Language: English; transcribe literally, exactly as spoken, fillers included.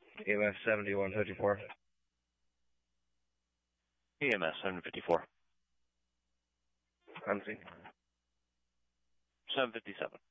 E M F seventy-one fifty-four. E M S seven fifty-four. Fancy. seven fifty-seven.